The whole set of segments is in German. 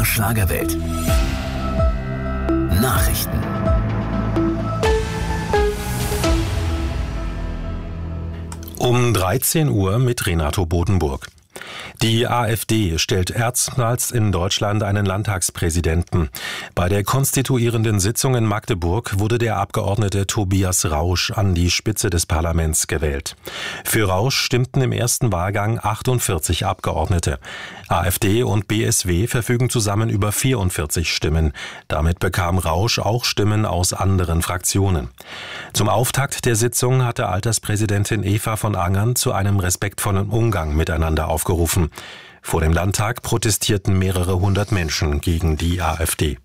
Schlagerwelt. Nachrichten. Um 13 Uhr mit Renato Bodenburg. Die AfD stellt erstmals in Deutschland einen Landtagspräsidenten. Bei der konstituierenden Sitzung in Magdeburg wurde der Abgeordnete Tobias Rausch an die Spitze des Parlaments gewählt. Für Rausch stimmten im ersten Wahlgang 48 Abgeordnete. AfD und BSW verfügen zusammen über 44 Stimmen. Damit bekam Rausch auch Stimmen aus anderen Fraktionen. Zum Auftakt der Sitzung hatte Alterspräsidentin Eva von Angern zu einem respektvollen Umgang miteinander aufgerufen. Vor dem Landtag protestierten mehrere hundert Menschen gegen die AfD.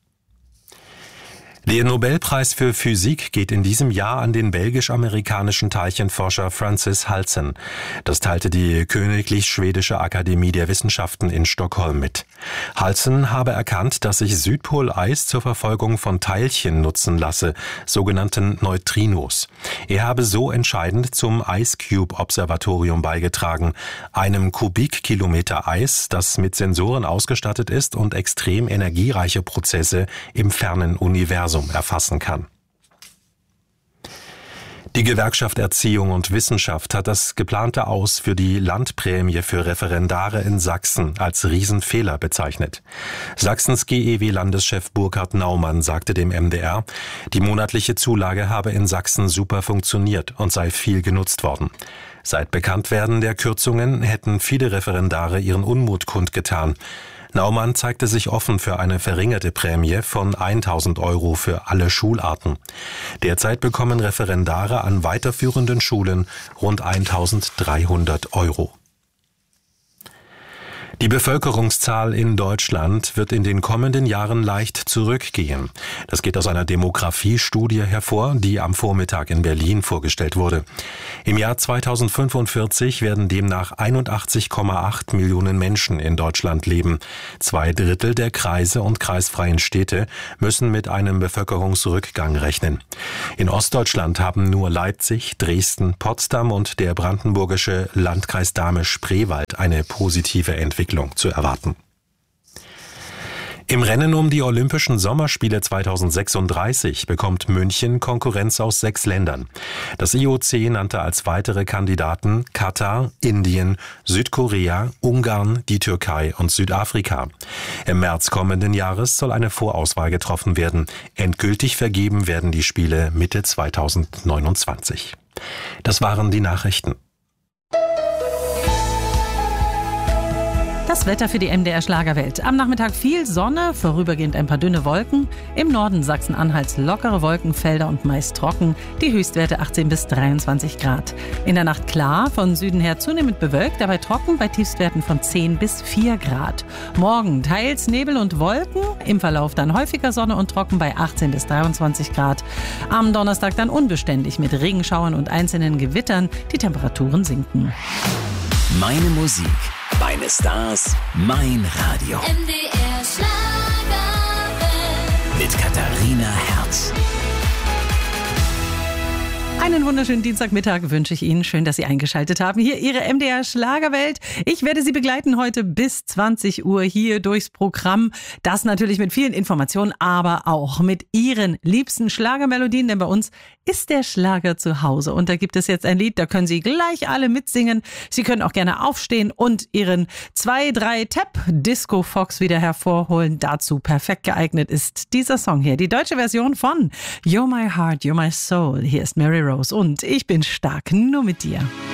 Der Nobelpreis für Physik geht in diesem Jahr an den belgisch-amerikanischen Teilchenforscher Francis Halzen. Das teilte die Königlich Schwedische Akademie der Wissenschaften in Stockholm mit. Halzen habe erkannt, dass sich Südpoleis zur Verfolgung von Teilchen nutzen lasse, sogenannten Neutrinos. Er habe so entscheidend zum Ice Cube Observatorium beigetragen, einem Kubikkilometer Eis, das mit Sensoren ausgestattet ist und extrem energiereiche Prozesse im fernen Universum erfassen kann. Die Gewerkschaft Erziehung und Wissenschaft hat das geplante Aus für die Landprämie für Referendare in Sachsen als Riesenfehler bezeichnet. Sachsens GEW-Landeschef Burkhard Naumann sagte dem MDR, die monatliche Zulage habe in Sachsen super funktioniert und sei viel genutzt worden. Seit Bekanntwerden der Kürzungen hätten viele Referendare ihren Unmut kundgetan. Naumann zeigte sich offen für eine verringerte Prämie von 1.000 € für alle Schularten. Derzeit bekommen Referendare an weiterführenden Schulen rund 1.300 €. Die Bevölkerungszahl in Deutschland wird in den kommenden Jahren leicht zurückgehen. Das geht aus einer Demografiestudie hervor, die am Vormittag in Berlin vorgestellt wurde. Im Jahr 2045 werden demnach 81,8 Millionen Menschen in Deutschland leben. 2/3 der Kreise und kreisfreien Städte müssen mit einem Bevölkerungsrückgang rechnen. In Ostdeutschland haben nur Leipzig, Dresden, Potsdam und der brandenburgische Landkreis Dahme-Spreewald eine positive Entwicklung zu erwarten. Im Rennen um die Olympischen Sommerspiele 2036 bekommt München Konkurrenz aus 6 Ländern. Das IOC nannte als weitere Kandidaten Katar, Indien, Südkorea, Ungarn, die Türkei und Südafrika. Im März kommenden Jahres soll eine Vorauswahl getroffen werden. Endgültig vergeben werden die Spiele Mitte 2029. Das waren die Nachrichten. Das Wetter für die MDR Schlagerwelt. Am Nachmittag viel Sonne, vorübergehend ein paar dünne Wolken. Im Norden Sachsen-Anhalts lockere Wolkenfelder und meist trocken. Die Höchstwerte 18 bis 23 Grad. In der Nacht klar, von Süden her zunehmend bewölkt, dabei trocken bei Tiefstwerten von 10 bis 4 Grad. Morgen teils Nebel und Wolken, im Verlauf dann häufiger Sonne und trocken bei 18 bis 23 Grad. Am Donnerstag dann unbeständig mit Regenschauern und einzelnen Gewittern. Die Temperaturen sinken. Meine Musik, meine Stars, mein Radio. MDR Schlagerwelt. Mit Katharina Herz. Einen wunderschönen Dienstagmittag wünsche ich Ihnen. Schön, dass Sie eingeschaltet haben. Hier Ihre MDR Schlagerwelt. Ich werde Sie begleiten heute bis 20 Uhr hier durchs Programm. Das natürlich mit vielen Informationen, aber auch mit Ihren liebsten Schlagermelodien. Denn bei uns ist der Schlager zu Hause. Und da gibt es jetzt ein Lied, da können Sie gleich alle mitsingen. Sie können auch gerne aufstehen und Ihren 2-3-Tap Disco Fox wieder hervorholen. Dazu perfekt geeignet ist dieser Song hier. Die deutsche Version von You're My Heart, You're My Soul. Hier ist Mary Rose und ich bin stark, nur mit dir.